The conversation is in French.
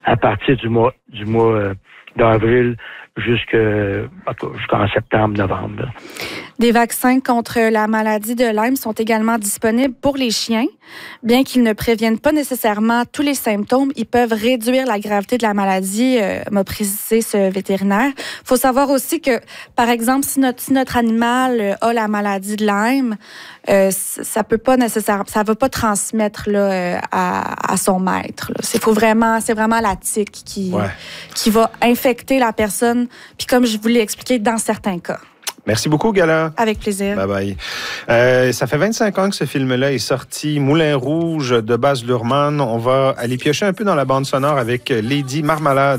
à partir du mois d'avril jusqu'en septembre, novembre. Des vaccins contre la maladie de Lyme sont également disponibles pour les chiens. Bien qu'ils ne préviennent pas nécessairement tous les symptômes, ils peuvent réduire la gravité de la maladie, m'a précisé ce vétérinaire. Il faut savoir aussi que, par exemple, si notre animal a la maladie de Lyme, ça peut pas nécessairement, ça va pas transmettre là, à son maître. C'est vraiment la tique qui va infecter la personne. Puis comme je vous l'ai expliqué, dans certains cas. Merci beaucoup, Gala. Avec plaisir. Bye-bye. Ça fait 25 ans que ce film-là est sorti. Moulin Rouge de Baz Luhrmann. On va aller piocher un peu dans la bande sonore avec Lady Marmalade.